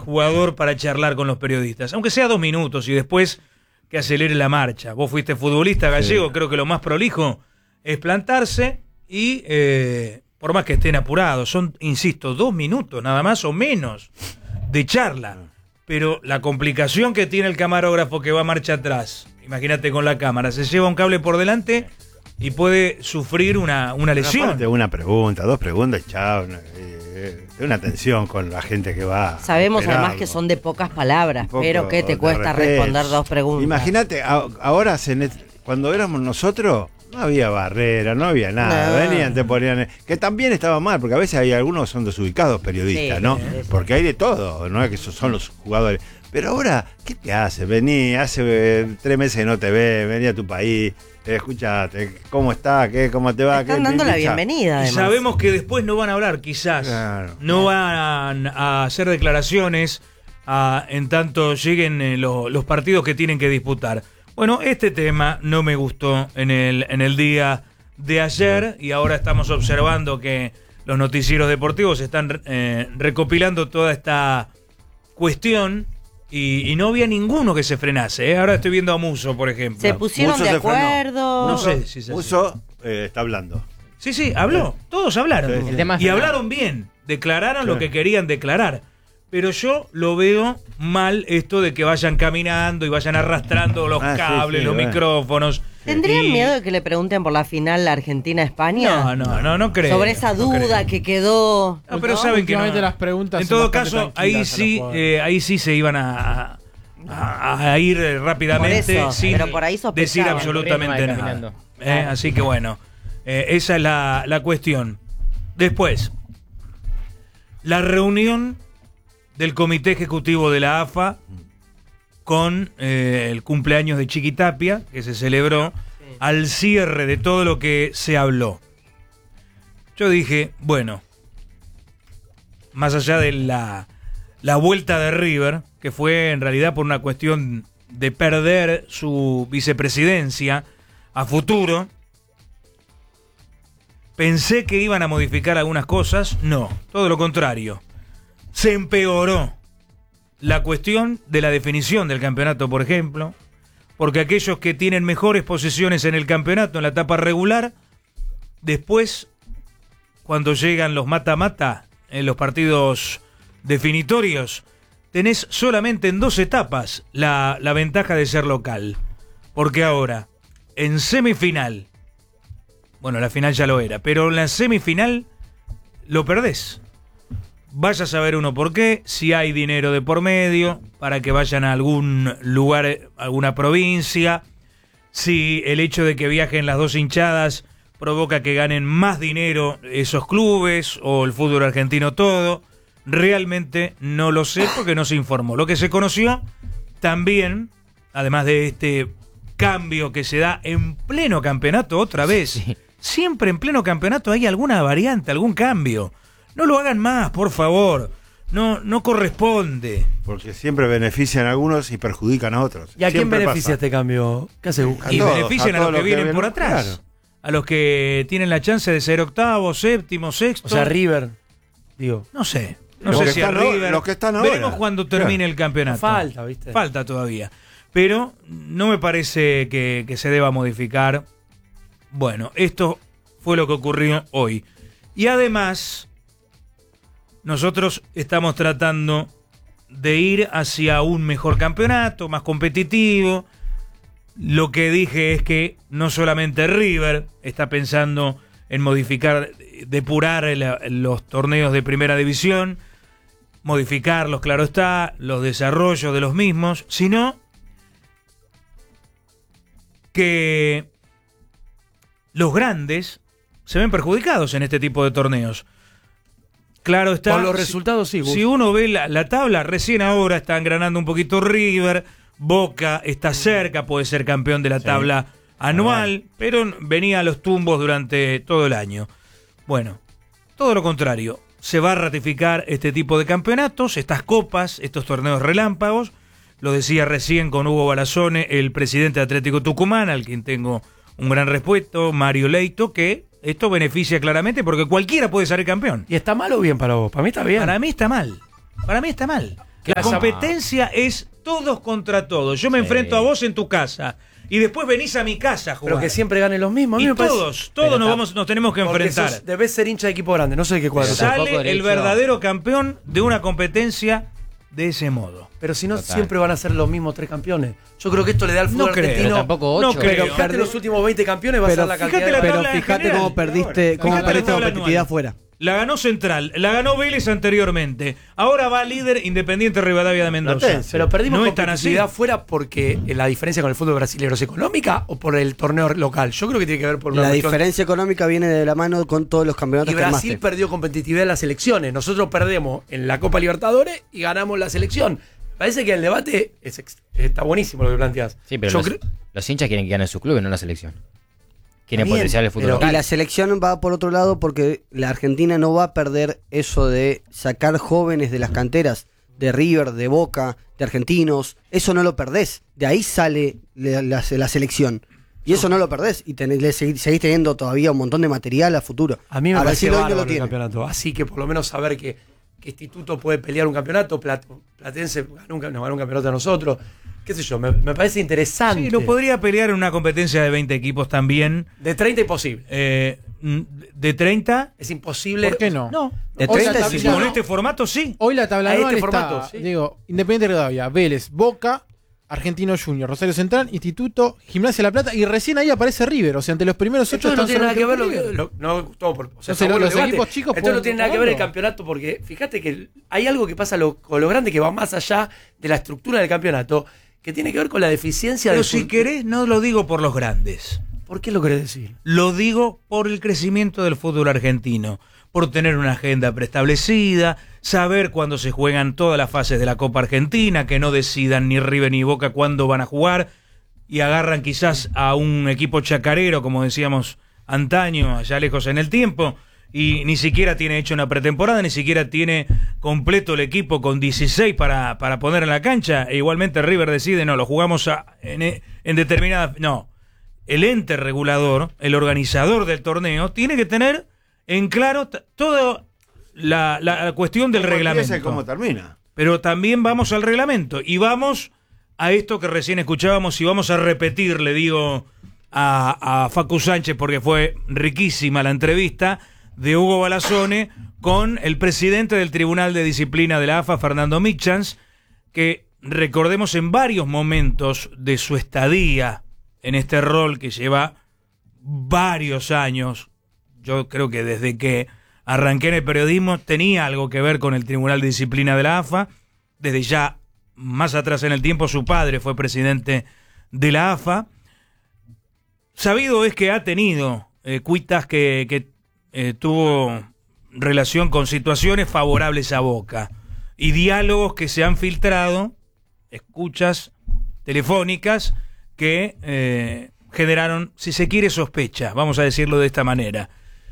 jugador para charlar con los periodistas, aunque sea 2 minutos y después que acelere la marcha. Vos fuiste futbolista gallego, creo que lo más prolijo es plantarse y por más que estén apurados, son, insisto, 2 minutos nada más o menos de charla. Pero la complicación que tiene el camarógrafo que va a marcha atrás, imagínate con la cámara, se lleva un cable por delante y puede sufrir una lesión. Aparte, una pregunta, 2 preguntas, chao. Una tensión con la gente que va. Sabemos además que son de pocas palabras, pero que te cuesta responder 2 preguntas. Imagínate, ahora cuando éramos nosotros, no había barrera, no había nada. Venían, te ponían. Que también estaba mal, porque a veces hay algunos que son desubicados periodistas, ¿no? Porque hay de todo, no es que esos son los jugadores. Pero ahora, ¿qué te hace? Vení, hace 3 meses que no te ves, vení a tu país. Escuchate, ¿cómo está? ¿Cómo te va? Están dando la bienvenida, además. Y sabemos que después no van a hablar, quizás. Claro. No van a hacer declaraciones en tanto lleguen los partidos que tienen que disputar. Bueno, este tema no me gustó en el día de ayer y ahora estamos observando que los noticieros deportivos están recopilando toda esta cuestión. Y no había ninguno que se frenase, ¿eh? Ahora estoy viendo a Musso, por ejemplo. ¿Se pusieron de acuerdo? No sé si se Musso está hablando. Sí, habló. Todos hablaron. Y hablaron bien. Declararon lo que querían declarar. Pero yo lo veo mal esto de que vayan caminando y vayan arrastrando los cables, los micrófonos. ¿Tendrían miedo de que le pregunten por la final Argentina-España? No creo. Sobre esa duda que quedó. No, pero saben que no. Las preguntas en todo caso, ahí sí se iban a ir rápidamente eso, sin pero por ahí decir absolutamente nada. Así que bueno, esa es la cuestión. Después, la reunión del Comité Ejecutivo de la AFA con el cumpleaños de Chiquitapia, que se celebró al cierre de todo lo que se habló. Yo dije, bueno, más allá de la vuelta de River, que fue en realidad por una cuestión de perder su vicepresidencia a futuro, pensé que iban a modificar algunas cosas. No, todo lo contrario. Se empeoró la cuestión de la definición del campeonato, por ejemplo, porque aquellos que tienen mejores posiciones en el campeonato, en la etapa regular, después, cuando llegan los mata-mata, en los partidos definitorios, tenés solamente en 2 etapas la ventaja de ser local. Porque ahora, en semifinal, bueno, la final ya lo era, pero en la semifinal lo perdés. Vaya a saber uno por qué, si hay dinero de por medio, para que vayan a algún lugar, alguna provincia, si el hecho de que viajen las 2 hinchadas provoca que ganen más dinero esos clubes, o el fútbol argentino todo. Realmente no lo sé porque no se informó. Lo que se conoció también, además de este cambio que se da en pleno campeonato otra vez, siempre en pleno campeonato hay alguna variante, algún cambio. No lo hagan más, por favor. No corresponde. Porque siempre benefician a algunos y perjudican a otros. ¿Y a quién Siempre beneficia pasa. este cambio? ¿Qué hace? Y benefician a los que vienen por atrás. Claro. A los que tienen la chance de ser octavo, séptimo, sexto. O sea, River, digo. No sé. No Los sé que si están a River. los que están ahora. Veremos cuando termine el campeonato. Falta, ¿viste? Falta todavía. Pero no me parece que se deba modificar. Bueno, esto fue lo que ocurrió hoy. Y además, nosotros estamos tratando de ir hacia un mejor campeonato, más competitivo. Lo que dije es que no solamente River está pensando en modificar, depurar los torneos de primera división, modificarlos, claro está, los desarrollos de los mismos, sino que los grandes se ven perjudicados en este tipo de torneos. Claro está. Por los resultados, sí. Si uno ve la tabla, recién ahora está engranando un poquito River, Boca está cerca, puede ser campeón de la tabla anual, pero venía a los tumbos durante todo el año. Bueno, todo lo contrario. Se va a ratificar este tipo de campeonatos, estas copas, estos torneos relámpagos. Lo decía recién con Hugo Balazone, el presidente de Atlético Tucumán, al quien tengo un gran respeto, Mario Leito, que esto beneficia claramente porque cualquiera puede ser campeón. ¿Y está mal o bien para vos? Para mí está bien. Para mí está mal. Para mí está mal. La competencia es todos contra todos. Yo me enfrento a vos en tu casa y después venís a mi casa a jugar. Pero que siempre ganen los mismos. Y todos nos tenemos que enfrentar. Debes ser hincha de equipo grande, no sé de qué cuadro. Sale el verdadero campeón de una competencia de ese modo. Pero si no, siempre van a ser los mismos 3 campeones. Yo creo que esto le da al fútbol argentino. Tampoco 8. No creo. Fíjate los últimos 20 campeones, va a ser la cantidad. Pero fíjate cómo perdiste competitividad fuera. La ganó Central, la ganó Vélez anteriormente. Ahora va líder Independiente Rivadavia de Mendoza. Pero perdimos no están competitividad así. fuera porque la diferencia con el fútbol brasileño es económica o por el torneo local. Yo creo que tiene que ver por una La cuestión. diferencia económica viene de la mano con todos los campeonatos Y que Brasil armaste. perdió competitividad en las elecciones. Nosotros perdemos en la Copa Libertadores y ganamos la selección. Parece que el debate está buenísimo lo que planteas. Sí, pero los hinchas quieren que gane su club y no la selección. Quieren potenciar el fútbol Y local. la selección va por otro lado porque la Argentina no va a perder eso de sacar jóvenes de las canteras, de River, de Boca, de Argentinos. Eso no lo perdés. De ahí sale la selección. Y eso no lo perdés. Y seguís teniendo todavía un montón de material a futuro. A mí me a parece Brasil hoy no bárbaro lo el tiene. campeonato. Así que por lo menos saber que Instituto puede pelear un campeonato, Platense nos ganó un campeonato a nosotros. Qué sé yo, me parece interesante. Sí, lo podría pelear en una competencia de 20 equipos también. De 30 imposible. De 30. Es imposible. ¿Por qué no? No. De Hoy 30 la sí. tabla- Con este formato sí. Hoy la tabla A anual este está, formato, sí. digo, Independiente Rivadavia, Vélez, Boca, Argentino Junior, Rosario Central, Instituto, Gimnasia La Plata y recién ahí aparece River. O sea, ante los primeros 8 Esto no tiene nada que ver River. los equipos chicos esto no pueden tiene nada que ver el jugarlo. campeonato porque fíjate que hay algo que pasa con lo grande que va más allá de la estructura del campeonato que tiene que ver con la deficiencia Pero de si querés, no lo digo por los grandes. ¿Por qué lo querés decir? Lo digo por el crecimiento del fútbol argentino, por tener una agenda preestablecida, saber cuándo se juegan todas las fases de la Copa Argentina, que no decidan ni River ni Boca cuándo van a jugar y agarran quizás a un equipo chacarero, como decíamos antaño, allá lejos en el tiempo, y ni siquiera tiene hecho una pretemporada, ni siquiera tiene completo el equipo con 16 para poner en la cancha, e igualmente River decide, no, lo jugamos en determinada... No, el ente regulador, el organizador del torneo, tiene que tener en claro toda la cuestión del reglamento. ¿Cómo termina? Pero también vamos al reglamento y vamos a esto que recién escuchábamos y vamos a repetir, le digo a Facu Sánchez, porque fue riquísima la entrevista de Hugo Balazone con el presidente del Tribunal de Disciplina de la AFA, Fernando Michans, que recordemos en varios momentos de su estadía en este rol que lleva varios años, yo creo que desde que arranqué en el periodismo tenía algo que ver con el Tribunal de Disciplina de la AFA, desde ya más atrás en el tiempo su padre fue presidente de la AFA. Sabido es que ha tenido cuitas que tuvo relación con situaciones favorables a Boca y diálogos que se han filtrado, escuchas telefónicas que generaron, si se quiere, sospecha, vamos a decirlo de esta manera.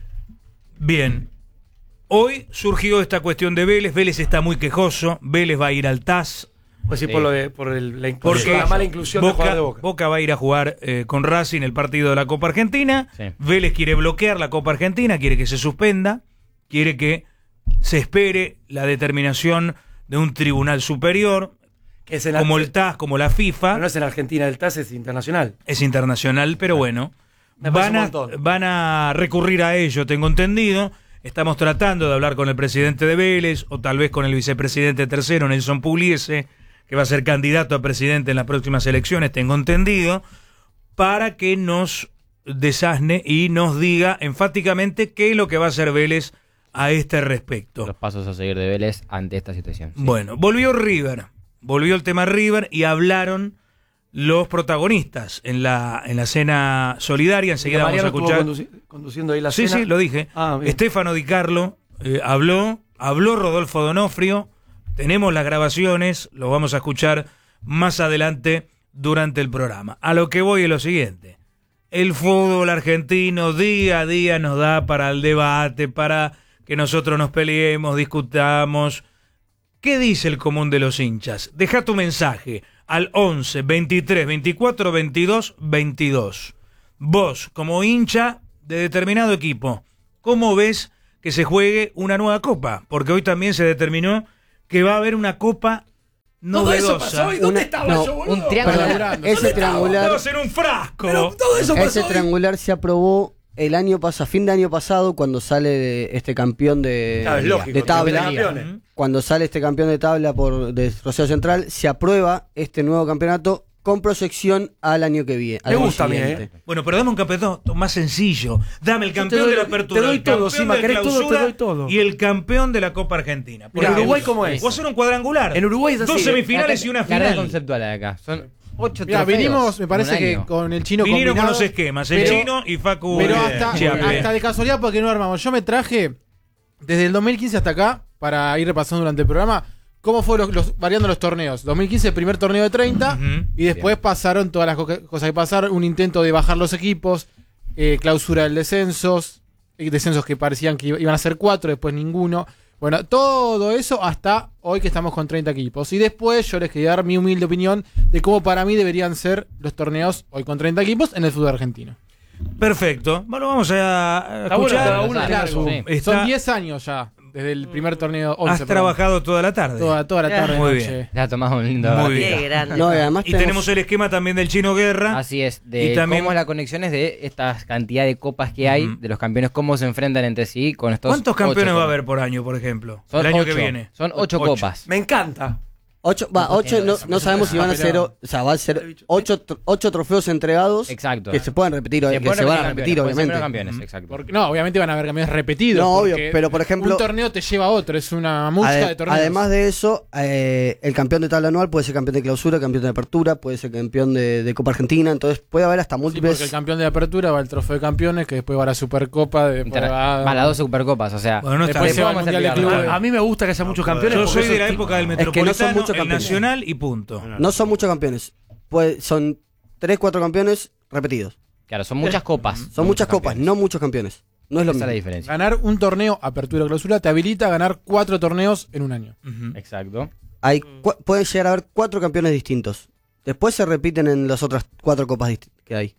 Bien, hoy surgió esta cuestión de Vélez. Vélez está muy quejoso, Vélez va a ir al TAS. Pues sí, Sí. Porque la mala inclusión de jugador de Boca. Boca va a ir a jugar con Racing el partido de la Copa Argentina. Sí. Vélez quiere bloquear la Copa Argentina, quiere que se suspenda, quiere que se espere la determinación de un tribunal superior, Que es en como el TAS, como la FIFA. No es en Argentina, el TAS es internacional. Es internacional, pero bueno, Me parece un van montón. van a recurrir a ello, tengo entendido. Estamos tratando de hablar con el presidente de Vélez, o tal vez con el vicepresidente tercero, Nelson Pugliese, que va a ser candidato a presidente en las próximas elecciones, tengo entendido, para que nos desasne y nos diga enfáticamente qué es lo que va a hacer Vélez a este respecto. Los pasos a seguir de Vélez ante esta situación. Sí. Bueno, volvió River, volvió el tema River y hablaron los protagonistas en la cena solidaria. Enseguida vamos a Mariano escuchar. estuvo conduciendo ahí la Sí, cena. sí, lo dije. Ah, bien. Estefano Di Carlo habló Rodolfo Donofrio. Tenemos las grabaciones, lo vamos a escuchar más adelante durante el programa. A lo que voy es lo siguiente. El fútbol argentino día a día nos da para el debate, para que nosotros nos peleemos, discutamos. ¿Qué dice el común de los hinchas? Deja tu mensaje al 11 23 24 22 22. Vos, como hincha de determinado equipo, ¿cómo ves que se juegue una nueva copa? Porque hoy también se determinó que va a haber una copa Todo eso novedosa. pasó. ¿Y dónde estaba yo, boludo? un triángulo. Perdón, ese triangular, Estabas en un frasco. Pero todo eso pasó. ese triangular se aprobó el año pasado, fin de año pasado, cuando sale este campeón Claro, es lógico, de tabla. campeones. Cuando sale este campeón de tabla de Rosario Central, se aprueba este nuevo campeonato con proyección al año que viene. Me gusta a mí, Bueno, pero dame un campeonato más sencillo. Dame el Yo campeón te doy de la lo- apertura, te doy el todo, campeón Sima, de querés todo, clausura te doy todo. y el campeón de la Copa Argentina. Mira, Porque- Uruguay, ¿cómo es? O hacer un cuadrangular. En Uruguay es así. Dos semifinales y una Carrera final. conceptual de acá. Son 8 Mirá, trofeos. vinimos, me parece en un que año. con el chino Vinieron con combinado, los esquemas, el pero- chino y Facu Pero hasta Chiappe. de casualidad porque no armamos. Yo me traje desde el 2015 hasta acá, para ir repasando durante el programa, cómo fue variando los torneos. 2015, el primer torneo de 30, Ujú. y después pasaron todas las cosas que pasaron. Un intento de bajar los equipos, clausura del descensos que parecían que iban a ser 4, después ninguno. Bueno, todo eso hasta hoy que estamos con 30 equipos. Y después yo les quería dar mi humilde opinión de cómo para mí deberían ser los torneos hoy con 30 equipos en el fútbol argentino. Perfecto. Bueno, vamos a Está bueno, escuchar. cada uno Claro, Sí. Está- son 10 años ya, desde el primer torneo 11. Has perdón. trabajado toda la tarde. Toda la tarde. Muy noche. bien. Ya tomamos un lindo Muy debate. bien. Qué grande. No, y además Y tenemos el esquema también del Chino Guerra. Así es, Y de también- cómo las conexiones de esta cantidad de copas que hay, Ujú. de los campeones, cómo se enfrentan entre sí con estos. ¿Cuántos campeones 8 va a copas. haber por año, por ejemplo? Son el año 8, que viene. Son 8 copas. Me encanta. 8, no sabemos si van a ser, o sea, va a ser 8 trofeos entregados Exacto. que se pueden repetir, Se que pueden se van a campeones, repetir, pueden ser obviamente. campeones, exacto. Porque, no, obviamente van a haber campeones repetidos. No, obvio, porque pero por ejemplo- un torneo te lleva a otro, es una música de torneos. Además de eso, el campeón de tabla anual puede ser campeón de clausura, campeón de apertura, puede ser campeón de Copa Argentina, entonces puede haber hasta Sí, múltiples. porque el campeón de apertura va al trofeo de campeones, que después va a la Supercopa, después va Va las 2 supercopas, o sea. Bueno, no está después bien. se va al podemos Mundial de explicarlo. Clubes. A mí me gusta que haya muchos campeones. Yo porque soy eso de la es- época del que no son Metropolitano, muchos el campeones. Nacional y punto. No son muchos campeones, son 3, 4 campeones repetidos. Claro, son muchas copas. Son muchas copas, campeones. no muchos campeones. No es lo Esa es mismo. la diferencia. Ganar un torneo apertura o clausura te habilita a ganar 4 torneos en un año. Ujú. Exacto. Pueden llegar a haber 4 campeones distintos. Después se repiten en las otras 4 copas que hay.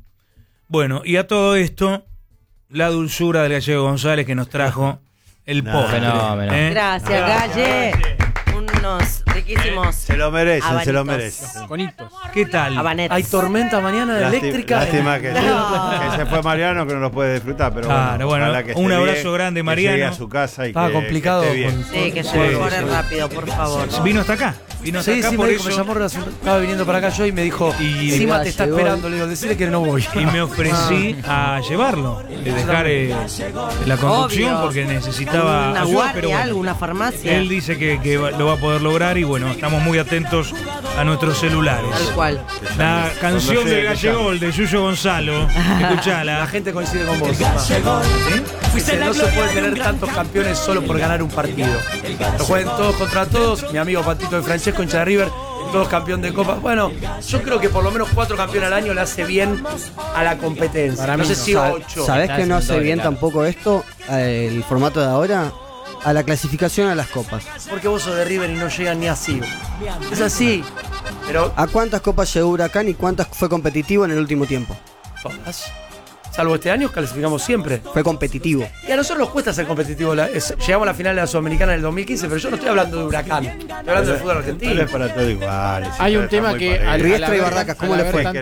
Bueno, y a todo esto, la dulzura del Gallego González que nos trajo el No, postre. fenómeno. Gracias, Galle. Unos riquísimos Se lo merecen, se lo abanitos. merecen. Con hitos. ¿Qué tal? habanetos. Hay tormenta mañana eléctrica. Lástima que, No. que se fue Mariano, que no lo puede disfrutar, pero Claro, bueno, ojalá que un esté abrazo bien, grande, que Mariano. llegue a su casa y Estaba que complicado esté bien. con- Sí, que se Sí, mejore sí. rápido, por favor. Vino hasta acá. Vino hasta Sí, acá sí, por me dijo, me eso. llamó, estaba viniendo para acá yo y me dijo, Y- Sima te está llegó. esperando. Le digo, decirle que no voy. Y me ofrecí a llevarlo, de dejar la conducción Obvio. porque necesitaba Una ayuda, guardia, pero bueno, algo, una farmacia. él dice que lo va a poder lograr y bueno, estamos muy atentos a nuestros celulares. Tal cual. La canción Cuando del llegue, Gallego de Yuyo Gonzalo, escuchala. La gente coincide con vos. Sima. Dice, no se puede tener tantos campeones solo por ganar un partido. Lo jueguen todos contra todos. Mi amigo Patito de Francesco, hincha de River, todos campeón de Copa. Bueno, yo creo que por lo menos 4 campeones al año le hace bien a la competencia. Para No mí sé no. si 8. ¿Sabés Está que no hace haciendo bien claro. tampoco esto? El formato de ahora. A la clasificación a las copas. Porque vos sos de River y no llegan ni así. Es así. Pero ¿A cuántas copas llegó Huracán y cuántas fue competitivo en el último tiempo? todas. Salvo este año, clasificamos siempre. Fue competitivo. Y a nosotros nos cuesta ser competitivo. Llegamos a la final de la Sudamericana en el 2015, pero yo no estoy hablando de Huracán. Estoy hablando del fútbol Tal argentino. vez para todo igual. Hay un tema que Riestra y Barracas, ¿cómo le fue?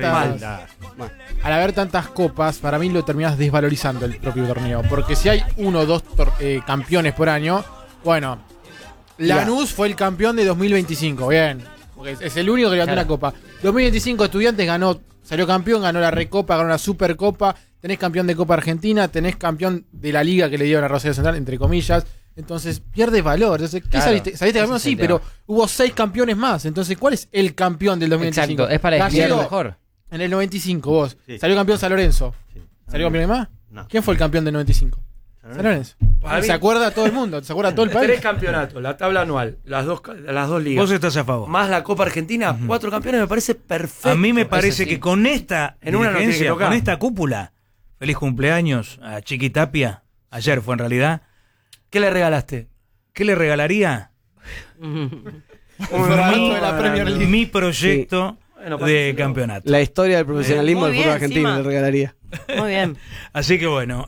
Al haber tantas copas, para mí lo terminas desvalorizando el propio torneo. Porque si hay 1 o 2 campeones por año, bueno, Lanús fue el campeón de 2025, bien. Porque es el único que ganó Claro. una copa. 2025 Estudiantes salió campeón, ganó la Recopa, ganó la Supercopa. Tenés campeón de Copa Argentina, tenés campeón de la Liga que le dieron a Rosario Central, entre comillas. Entonces pierde valor. Entonces, ¿qué Claro, saliste? ¿Saliste ese campeón? es Sí, el tema. pero hubo 6 campeones más. Entonces, ¿cuál es el campeón del 2025? Exacto, es para describirlo Gallego, mejor. en el 95, vos. Sí. Salió campeón San Lorenzo. Sí. ¿Salió campeón de más? No. ¿Quién fue el campeón del 95? San Lorenzo. Para mí- ¿Se acuerda todo el mundo? ¿Se acuerda todo el 3 país? campeonatos, la tabla anual, las dos ligas. Vos estás a favor. Más la Copa Argentina, 4 campeones me parece perfecto. A mí me Eso parece sí. que con esta En una no tiene que dirigencia, tocar. con esta cúpula, feliz cumpleaños a Chiqui Tapia, ayer fue en realidad, ¿Qué le regalaste? ¿qué le regalaría? Barato de la Premier League. Mi proyecto Bueno, de parece campeonato. La historia del profesionalismo Muy del fútbol bien, argentino Sima. le regalaría. Muy bien. Así que bueno,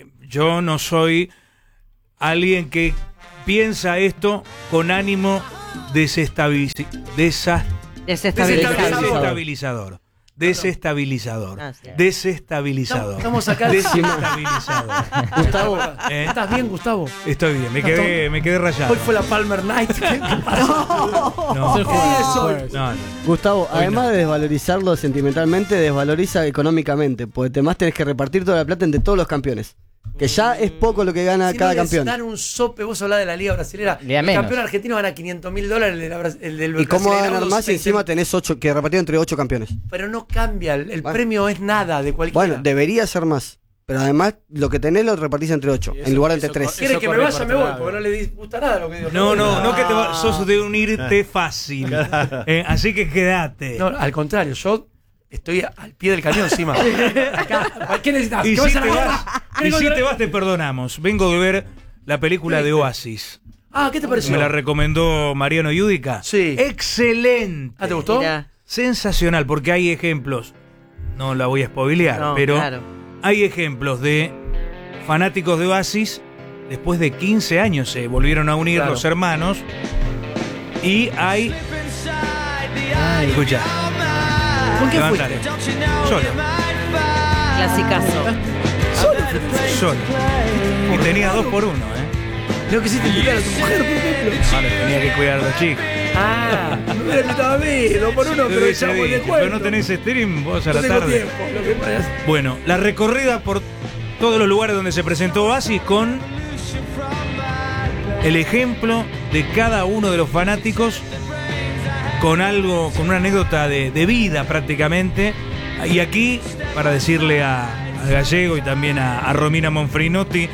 yo no soy alguien que piensa esto con ánimo desestabilizador. Desestabilizador. Desestabilizador. Estamos acá. Desestabilizador. Gustavo, ¿estás bien, Gustavo? Estoy bien, me quedé rayado. Hoy fue la Palmer Night. ¿Qué pasó? No. No. Gustavo, Hoy además no. de desvalorizarlo sentimentalmente, desvaloriza económicamente, porque además tenés que repartir toda la plata entre todos los campeones. Que ya es poco lo que gana Si cada no les campeón. dan un sope, vos hablás de la Liga Brasilera. Le da El menos. campeón argentino gana $500.000, el del ¿Y cómo va a Brasileirão ganar más si 20. encima tenés 8 que repartir entre 8 campeones? Pero no cambia, el Bueno. premio es nada de cualquiera. Bueno, debería ser más. Pero además lo que tenés lo repartís entre 8, en lugar de entre 3. ¿Quiere que me corre vaya? por Me otro voy, lado. porque no le gusta nada lo que digo. No, que sos de unirte fácil. Así que quédate. No, al contrario, yo estoy al pie del cañón encima. Acá, ¿qué necesitas? Y ¿Que si vaya a te la vas, guerra? y si te vas, te perdonamos. Vengo de ver la película de Oasis. Ah, ¿qué te pareció? Me la recomendó Mariano Yudica. Sí. Excelente. ¿Ah, te gustó? Mirá. Sensacional, porque hay ejemplos. No la voy a spoilear, No, pero claro. hay ejemplos de fanáticos de Oasis. Después de 15 años se volvieron a unir Claro. los hermanos. Y hay. Escucha. ¿Con quién Levantale. Solo. Clasicazo. Solo. Y tenía 2 por 1, Creo que hiciste invitar a tu mujer, por ejemplo. Vale, tenía que cuidar a los chicos. Ah, me hubiera invitado a mí, 2 por 1, pero Te echamos dije, el pero descuento. no tenés stream vos a No la tengo tarde. tiempo, lo que pasa es- Bueno, la recorrida por todos los lugares donde se presentó Oasis con el ejemplo de cada uno de los fanáticos con algo, con una anécdota de vida prácticamente. Y aquí, para decirle a Gallego y también a Romina Monfrinotti,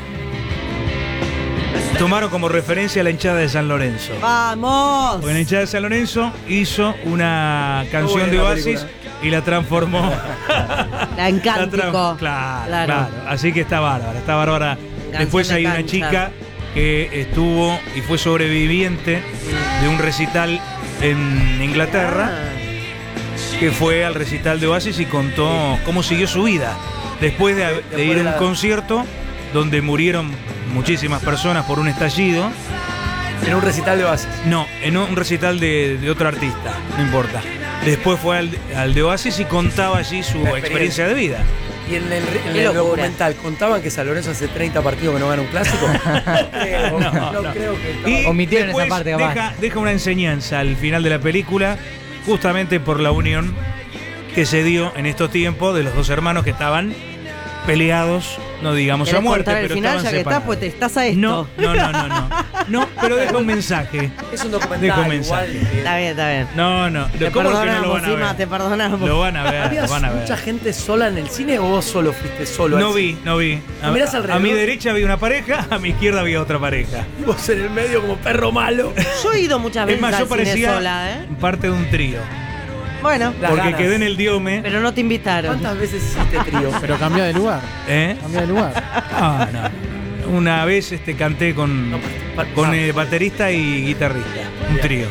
tomaron como referencia a la hinchada de San Lorenzo. ¡Vamos! Porque la hinchada de San Lorenzo hizo una canción buena de la Oasis película. y la transformó. La encántico. Claro. Así que está bárbara. Después de hay una cancha. chica que estuvo y fue sobreviviente de un recital en Inglaterra, que fue al recital de Oasis y contó cómo siguió su vida después de ir a un concierto donde murieron muchísimas personas por un estallido. En un recital de Oasis. No, en un recital de otro artista, no importa. Después fue al de Oasis y contaba allí su La experiencia de vida. Y en el Qué locura. documental, ¿contaban que San Lorenzo hace 30 partidos que no gana un clásico? No creo que... Y Omitieron esa después parte, capaz. deja una enseñanza al final de la película, justamente por la unión que se dio en estos tiempos de los dos hermanos que estaban peleados, no digamos a ¿Querés muerte, contar el pero final estaban ya que estás? separados. Pues te estás a esto. No, pero deja un mensaje. Es un Dejo documental un mensaje. igual. Está bien. No, Te ¿cómo es que no lo perdonamos, van a Sima, ver? te perdonamos. Lo van a ver, ¿Había lo van a ver. mucha gente sola en el cine o vos solo fuiste solo? al No cine? vi. ¿No mirás A alrededor? mi derecha había una pareja, a mi izquierda había otra pareja. Vos en el medio como perro malo. Yo he ido muchas Es veces más, al yo cine parecía sola, parte de un trío. Bueno, Las Porque ganas. quedé en el diome. pero no te invitaron. ¿Cuántas veces hiciste trío? Pero cambia de lugar. ¿Eh? Cambia de lugar. No. Una vez canté con baterista y guitarrista. Un trío.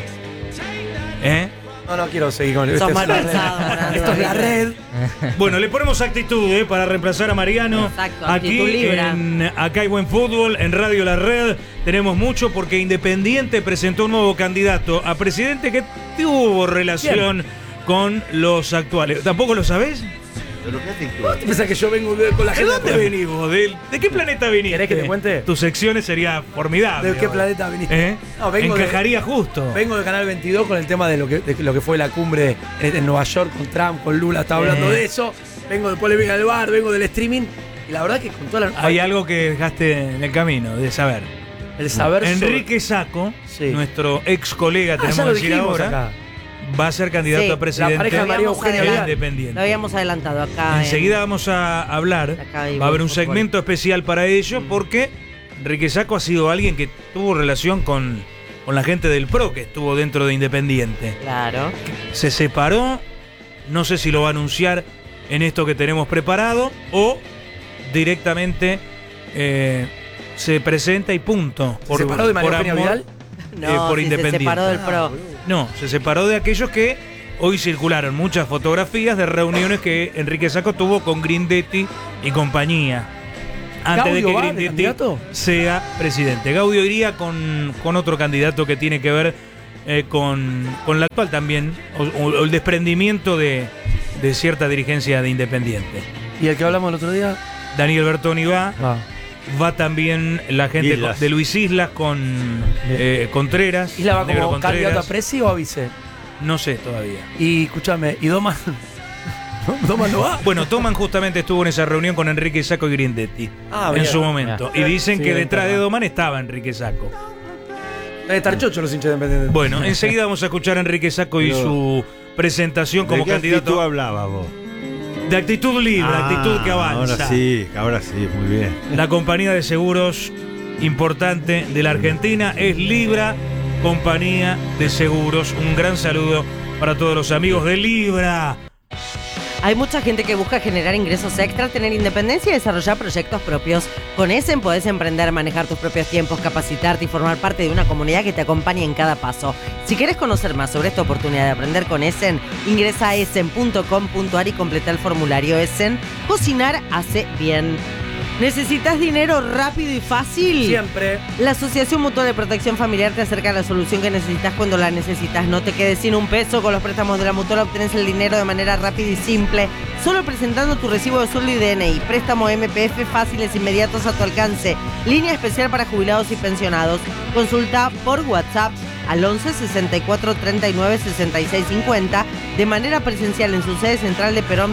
No quiero seguir con Sos esto. mal pensado, Fernando. Esto es la red. Bueno, le ponemos actitud para reemplazar a Mariano. Exacto, Aquí actitud libra. Acá hay buen fútbol, en Radio La Red tenemos mucho porque Independiente presentó un nuevo candidato a presidente que tuvo relación con los actuales. ¿Tampoco lo sabés? Pero qué actitud. ¿Vos te pensás que yo vengo con la ¿De gente? dónde venís vos? ¿De qué planeta viniste? ¿Querés que te cuente? Tus secciones sería formidable. ¿De qué ahora. planeta viniste? No, vengo Encajaría justo. Vengo de Canal 22 con el tema de lo que fue la cumbre en Nueva York con Trump, con Lula, estaba hablando de eso. Vengo de polémica del bar, vengo del streaming. Y la verdad que con toda la... Hay algo que dejaste en el camino de saber. El saber Enrique Sacco, Sí. nuestro ex colega, ya tenemos lo que decir dijimos ahora, acá. va a ser candidato Sí, a presidente la pareja de María Eugenia en Vidal. Independiente. Lo habíamos adelantado acá. Enseguida vamos a hablar, Acá hay va a haber buen un fútbol. segmento especial para ello, porque Enrique Sacco ha sido alguien que tuvo relación con la gente del PRO que estuvo dentro de Independiente. Claro. Se separó, no sé si lo va a anunciar en esto que tenemos preparado o directamente se presenta y punto. ¿Se separó de María Eugenia amor, Vidal? No, por si Independiente. se separó del pro. No, se separó de aquellos que hoy circularon muchas fotografías de reuniones que Enrique Sacco tuvo con Grindetti y compañía. Antes de ¿Gaudio que va de Grindetti candidato? sea presidente. Gaudio iría con otro candidato que tiene que ver con la actual también, o el desprendimiento de cierta dirigencia de Independiente. ¿Y el que hablamos el otro día? Daniel Bertoni va también la gente Islas. de Luis Islas con Contreras. ¿Isla va Negro como Contreras. candidato a presi o a vice? No sé todavía. Y escúchame, ¿y Doman? ¿Doman no va? Bueno, Toman justamente estuvo en esa reunión con Enrique Sacco y Grindetti en bien. su momento. Y dicen Sí, que detrás de verdad. Doman estaba Enrique Sacco. Debe estar chocho los hinchas de Independiente. Bueno, enseguida vamos a escuchar a Enrique Sacco y su presentación como ¿De qué actitud candidato. hablabas vos? De actitud libre, actitud que avanza. Ahora sí, muy bien. La compañía de seguros importante de la Argentina es Libra, compañía de seguros. Un gran saludo para todos los amigos de Libra. Hay mucha gente que busca generar ingresos extra, tener independencia y desarrollar proyectos propios. Con Essen podés emprender, manejar tus propios tiempos, capacitarte y formar parte de una comunidad que te acompañe en cada paso. Si querés conocer más sobre esta oportunidad de aprender con Essen, ingresa a essen.com.ar y completa el formulario Essen. Cocinar hace bien. ¿Necesitas dinero rápido y fácil? Siempre. La Asociación Mutual de Protección Familiar te acerca a la solución que necesitas cuando la necesitas. No te quedes sin un peso. Con los préstamos de la Mutual obtenés el dinero de manera rápida y simple, solo presentando tu recibo de sueldo y DNI. Préstamo MPF fáciles, inmediatos a tu alcance. Línea especial para jubilados y pensionados. Consulta por WhatsApp al 11 64 39 66 50 de manera presencial en su sede central de Perón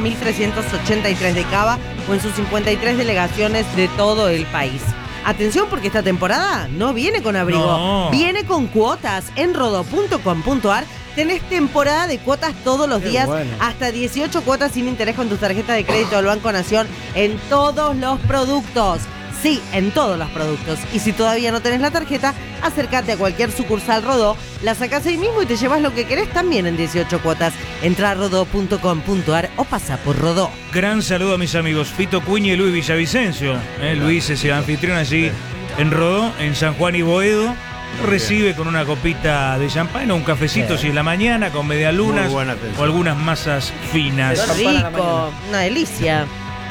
1383 de Cava o en sus 53 delegaciones de todo el país. Atención, porque esta temporada no viene con abrigo, No. viene con cuotas. En rodó.com.ar tenés temporada de cuotas todos los Qué días, bueno. hasta 18 cuotas sin interés con tus tarjetas de crédito del Banco Nación en todos los productos. Sí, en todos los productos. Y si todavía no tenés la tarjeta, acércate a cualquier sucursal Rodó, la sacás ahí mismo y te llevas lo que querés también en 18 cuotas. Entra a rodó.com.ar o pasa por Rodó. Gran saludo a mis amigos Fito Cuña y Luis Villavicencio. Luis es el anfitrión allí en Rodó, en San Juan y Boedo. Recibe con una copita de champán o un cafecito si es la mañana, con medialunas Muy buena atención. o algunas masas finas. Qué Champán a la rico, mañana. una delicia.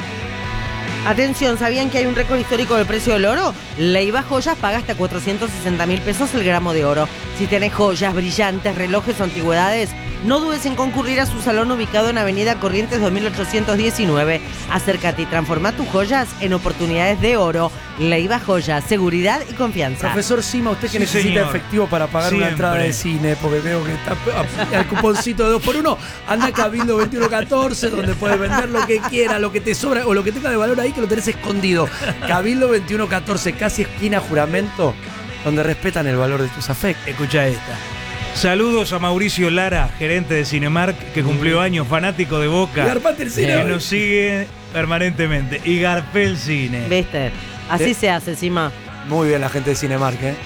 Atención, ¿sabían que hay un récord histórico del precio del oro? Leiva Joyas paga hasta 460.000 pesos el gramo de oro. Si tenés joyas, brillantes, relojes o antigüedades, no dudes en concurrir a su salón ubicado en Avenida Corrientes 2819. Acércate y transforma tus joyas en oportunidades de oro. Leiva Joyas, seguridad y confianza. Profesor Sima, usted que Sí, necesita señor. efectivo para pagar una Siempre. entrada de cine, porque veo que está el cuponcito de 2x1, anda a Cabildo 2114, donde puedes vender lo que quiera, lo que te sobra o lo que tenga de valor ahí, que lo tenés escondido. Cabildo 2114, casi esquina Juramento, donde respetan el valor de tus afectos. Escucha esta. Saludos a Mauricio Lara, gerente de Cinemark, que cumplió años, fanático de Boca. Y garpate el cine. Que nos sigue permanentemente. Y garpé el cine. ¿Viste? Así se hace, Sima. Muy bien la gente de Cinemark, ¿eh?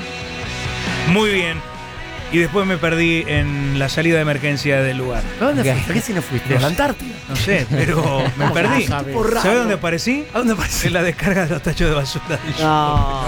Muy bien. Y después me perdí en la salida de emergencia del lugar. ¿A dónde fuiste? ¿A qué cine fuiste? ¿A la Antártida? No sé, pero me perdí. sabe? Por raro. ¿Sabes dónde aparecí? ¿A dónde apareció? En la descarga de los tachos de basura del show. No.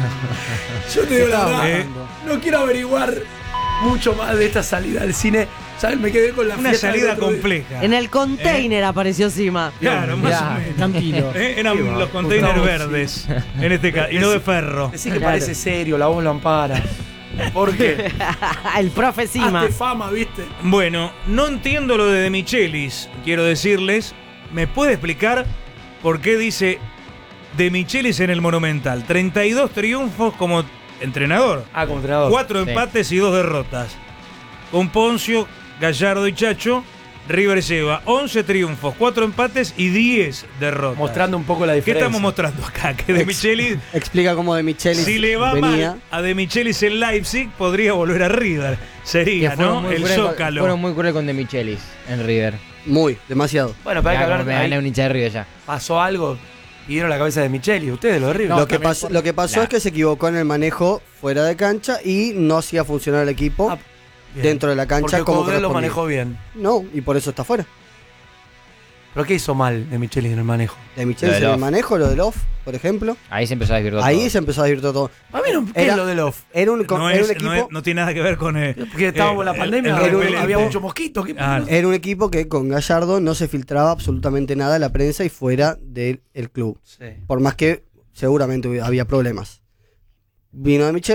Yo te digo la verdad, Eh. no quiero averiguar mucho más de esta salida al cine. ¿Sabes? Me quedé con la Una fiesta del salida otro día. compleja. En el container apareció Sima. Claro, más o Ya, menos. tranquilo. Eran los containers Gustavo, verdes, en este caso, y no de ferro. Decí que Claro. parece serio, la voz lo ampara. ¿Por qué? El profe Sima. Hazte fama, ¿viste? Bueno, no entiendo lo de Michelis, quiero decirles. ¿Me puede explicar por qué dice De Michelis en el Monumental? 32 triunfos como entrenador, Ah, como entrenador. 4 Sí. empates y 2 derrotas. Con Poncio, Gallardo y Chacho, River lleva 11 triunfos, 4 empates y 10 derrotas. Mostrando un poco la ¿Qué diferencia. estamos mostrando acá? Que De Michelis, Explica cómo de Michelis si le va venía. mal a De Michelis en Leipzig, podría volver a River. Sería, Que fueron ¿no? muy El crueles con- Zócalo. Fueron muy crueles con De Michelis en River. Muy, demasiado. Bueno, pero hay que Ya, hablar. como me gané ahí un hincha de River ya. pasó algo. Pidieron la cabeza de Micheli. Ustedes, lo de River. No, lo, que también lo que pasó es que se equivocó en el manejo fuera de cancha y no hacía funcionar el equipo Ah, bien. dentro de la cancha Porque como Coudet lo correspondía. manejó bien. No, y por eso está fuera. ¿Pero qué hizo mal de Micheli en el manejo? De Michelis Lo del en el off. manejo, lo del off, por ejemplo. Ahí se empezó a desvirtuar Ahí todo. se empezó a desvirtuar todo. A mí no, ¿qué Era- es lo del off? Era un, No, era es- un equipo, no es- no tiene nada que ver con. Porque estábamos en la pandemia, el repelente. había mucho mosquito. ¿qué? Ah, era un equipo que con Gallardo no se filtraba absolutamente nada a la prensa y fuera del el club. Sí. Por más que seguramente había problemas. Vino de Michelis,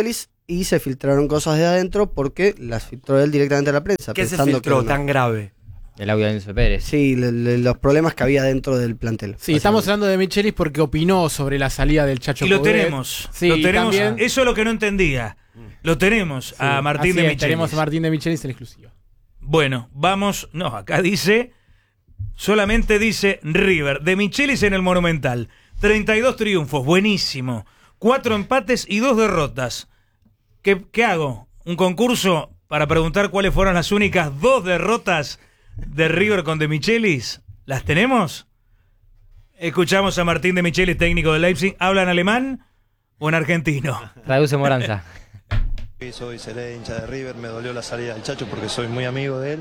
y se filtraron cosas de adentro porque las filtró él directamente a la prensa. ¿Qué se pensando filtró que tan grave? El audio de Enzo Pérez. Sí, los problemas que había dentro del plantel. Sí, estamos hablando de Michelis porque opinó sobre la salida del Chacho Y lo Coudet. tenemos. Sí, lo tenemos. también- Eso es lo que no entendía. Lo tenemos a Martín Así de es, Michelis. Tenemos a Martín de Michelis en exclusiva. Bueno, vamos. No, acá dice. Solamente dice River. De Michelis en el Monumental. 32 triunfos. Buenísimo. 4 empates y 2 derrotas. ¿Qué hago? ¿Un concurso para preguntar cuáles fueron las únicas 2 derrotas de River con De Michelis? ¿Las tenemos? Escuchamos a Martín de Michelis, técnico de Leipzig. ¿Habla en alemán o en argentino? Traduce Moranza. Soy seré hincha de River, me dolió la salida del Chacho porque soy muy amigo de él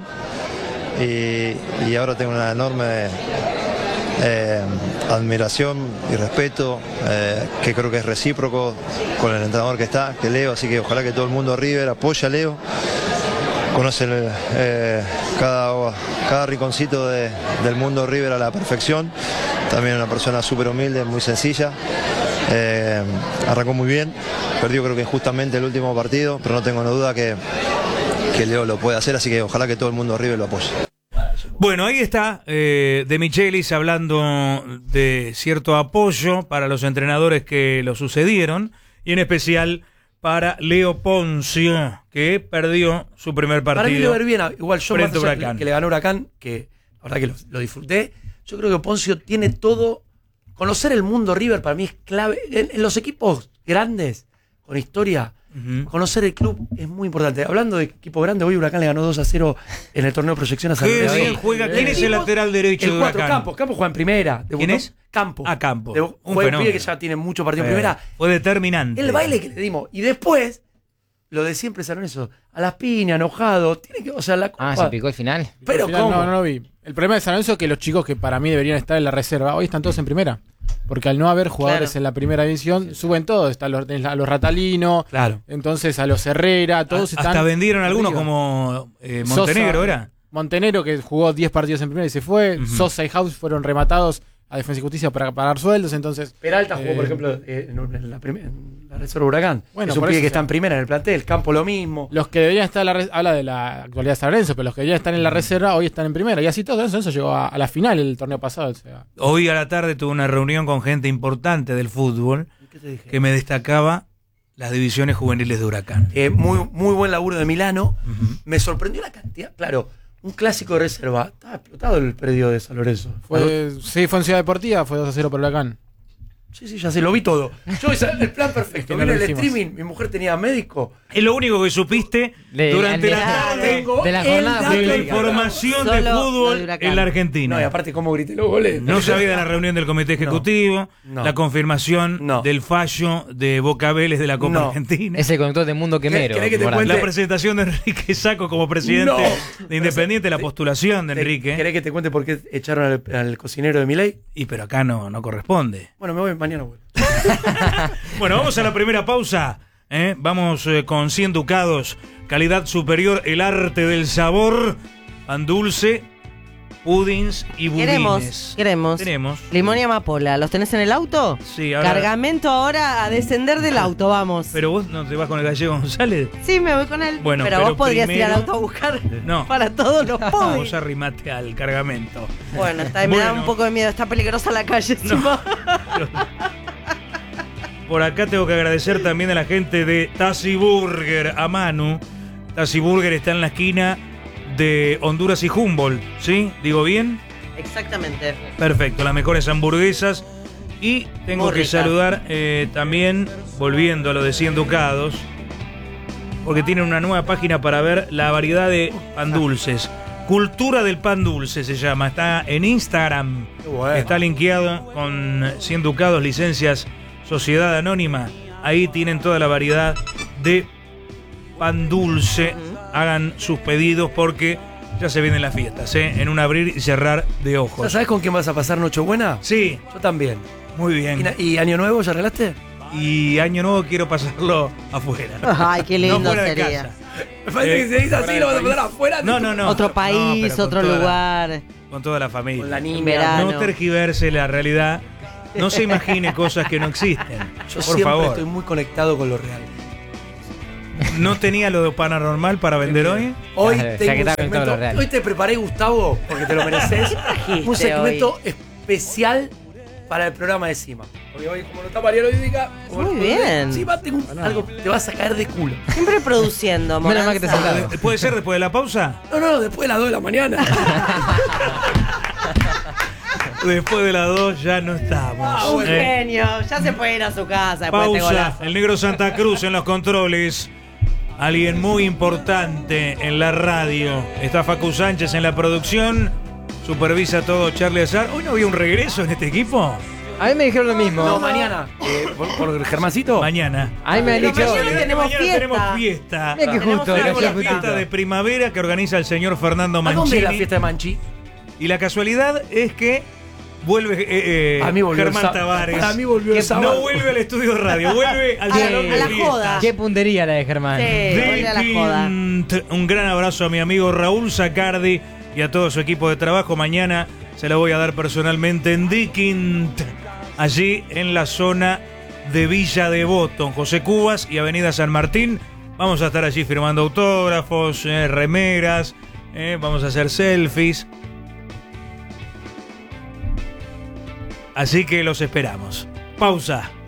y ahora tengo una enorme admiración y respeto que creo que es recíproco con el entrenador que está, que Leo, así que ojalá que todo el mundo de River apoye a Leo, conoce cada rinconcito del mundo River a la perfección, también una persona súper humilde, muy sencilla. Arrancó muy bien, perdió creo que justamente el último partido, pero no tengo duda que Leo lo puede hacer, así que ojalá que todo el mundo de River lo apoye. Bueno, ahí está De Michelis hablando de cierto apoyo para los entrenadores que lo sucedieron y en especial para Leo Poncio, que perdió su primer partido. Para mí le va a ir bien, igual yo frente a más allá Huracán. que le ganó Huracán, que la verdad que lo disfruté, yo creo que Poncio tiene todo. Conocer el mundo River para mí es clave. En los equipos grandes, con historia, conocer el club es muy importante. Hablando de equipo grande, hoy Huracán le ganó 2-0 en el torneo de proyección a San Qué Lorenzo. bien juega. ¿Quién es el lateral derecho de El 4, Huracán? Campos juega en primera. ¿Quién es? Campos. Ah, Campos. Un Juega un pibe fenómeno. que ya tiene mucho partido en primera. Fue determinante. El baile que le dimos. Y después, lo de siempre San Lorenzo, a las piñas, enojado. Tiene que, o sea, la copa. Ah, ¿se picó el final? Pero Al final, ¿cómo? no lo vi. El problema de San Lorenzo es que los chicos que para mí deberían estar en la reserva, hoy están todos en primera. Porque al no haber jugadores Claro. en la primera división, suben todos. Están a los Ratalino, Claro. entonces a los Herrera, todos están. Hasta vendieron algunos arriba. como Montenegro, Sosa, ¿era? Montenegro, que jugó 10 partidos en primera y se fue. Sosa y House fueron rematados a Defensa y Justicia para pagar sueldos, entonces. Peralta jugó, por ejemplo, en la reserva Huracán. Bueno, es un por pibe eso, que o está sea, en primera en el plantel. Campo lo mismo. Los que deberían estar habla de la actualidad de San Lorenzo, pero los que deberían estar en la reserva hoy están en primera. Y así todo San Lorenzo llegó a la final el torneo pasado. O sea, Hoy a la tarde tuve una reunión con gente importante del fútbol ¿Qué te dije? que me destacaba las divisiones juveniles de Huracán. Muy buen laburo de Milano. Me sorprendió la cantidad. Claro, un clásico de reserva. Estaba explotado el predio de San Lorenzo. sí, fue en Ciudad Deportiva, fue 2-0 por Huracán. Sí, ya sé, lo vi todo. Yo el plan perfecto. Es que no Viene lo el hicimos. streaming, mi mujer tenía médico. Es lo único que supiste durante la tarde de la el jornada dato de la de información Solo de lo de fútbol Huracán. en la Argentina. No, y aparte cómo grité los goles. No sabía de la reunión del comité ejecutivo, No. la confirmación No. del fallo de Boca Vélez de la Copa No. Argentina, Es el conductor de Mundo Quemero. ¿Querés que te Morán. cuente? la presentación de Enrique Saco como presidente No. de Independiente, la postulación de Enrique. ¿Querés que te cuente por qué echaron al cocinero de Milei? Y pero acá no corresponde. Bueno, me voy mañana, güey. Bueno, vamos a la primera pausa. Vamos con 100 ducados, calidad superior, el arte del sabor, pan dulce, pudins y budines. Queremos. Tenemos. Limón y amapola. ¿Los tenés en el auto? Sí, ahora. Cargamento ahora a descender del auto, vamos. Pero vos no te vas con el gallego González. Sí, me voy con él. Bueno, pero pero vos podrías ir al primero- auto a buscar No. para todos los Vos pudins. arrimate al cargamento. Bueno, me da Bueno. un poco de miedo. Está peligrosa la calle encima. Por acá tengo que agradecer también a la gente de Tassi Burger, a Manu. Tassi Burger está en la esquina de Honduras y Humboldt, ¿sí? ¿Digo bien? Exactamente. Perfecto, las mejores hamburguesas. Y tengo Muy que rica. saludar también, volviendo a lo de 100 ducados, porque tienen una nueva página para ver la variedad de pan dulces. Cultura del pan dulce se llama, está en Instagram. Qué bueno. Está linkeado con 100 ducados, licencias Sociedad Anónima. Ahí tienen toda la variedad de pan dulce. Hagan sus pedidos porque ya se vienen las fiestas, ¿eh? En un abrir y cerrar de ojos. ¿Sabes con quién vas a pasar Nochebuena? Sí, Yo también. muy bien. ¿Y Año Nuevo ya arreglaste? Y Año Nuevo quiero pasarlo afuera. Ay, qué lindo No fuera de sería. casa. Me parece que si dice así, lo vas a pasar afuera. No. Otro No, país, pero con otro toda la- lugar. con toda la familia. Con la En niña. verano. No tergiverse la realidad. No se imagine cosas que no existen. Yo Por siempre favor. estoy muy conectado con lo real. no tenía lo de paranormal para vender hoy. Hoy Claro, tengo ya que un está con todo lo segmento. real. Hoy te preparé, Gustavo, porque te lo mereces. trajiste Un segmento especial para el programa de Cima. Porque hoy, como no está Mariano Yudica, Muy bien. Cima, tengo algo, te vas a caer de culo. Siempre produciendo, Menos mal que te Moranza. sentaste. ¿Puede ser después de la pausa? No, después de las 2 de la mañana. Después de las 2 ya no estamos. Un genio, ya se puede ir a su casa después de este Pausa. golazo. El negro Santa Cruz en los controles. Alguien muy importante en la radio. Está Facu Sánchez en la producción. Supervisa todo Charlie Azar. ¿Hoy no había un regreso en este equipo? A mí me dijeron lo mismo. No, mañana. ¿Por Germancito? Mañana. A mí me han Pero dicho. mañana tenemos Mañana fiesta. tenemos fiesta. Mira que justo, Tenemos cayó la justito. fiesta de primavera que organiza el señor Fernando ¿A Mancini. dónde es la fiesta de Manchi? Y la casualidad es que vuelve A mí volvió el Germán sábado. Tavares. A mí volvió el No sábado. vuelve al estudio de radio, vuelve al A la- salón a de la fiestas. joda. Qué puntería la de Germán. Sí, vuelve a la joda. Dikint. Un gran abrazo a mi amigo Raúl Zacardi y a todo su equipo de trabajo. Mañana se lo voy a dar personalmente en Dikint, allí en la zona de Villa Devoto, en José Cubas y Avenida San Martín. Vamos a estar allí firmando autógrafos, remeras, vamos a hacer selfies. Así que los esperamos. Pausa.